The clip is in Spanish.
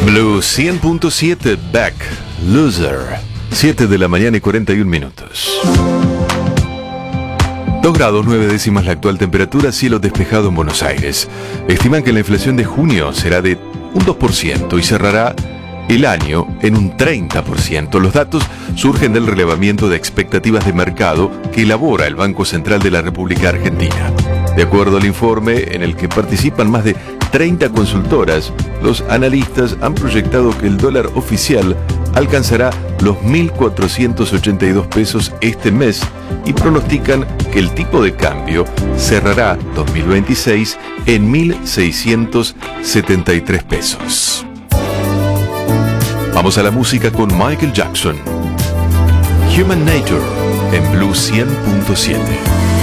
Blue 100.7, Back, Loser. 7 de la mañana y 41 minutos. 2 grados 9 décimas la actual temperatura, cielo despejado en Buenos Aires. Estiman que la inflación de junio será de un 2% y cerrará el año en un 30%. Los datos surgen del relevamiento de expectativas de mercado que elabora el Banco Central de la República Argentina. De acuerdo al informe, en el que participan más de 30 consultoras, los analistas han proyectado que el dólar oficial alcanzará los 1.482 pesos este mes y pronostican que el tipo de cambio cerrará 2026 en 1.673 pesos. Vamos a la música con Michael Jackson. Human Nature en Blue 100.7.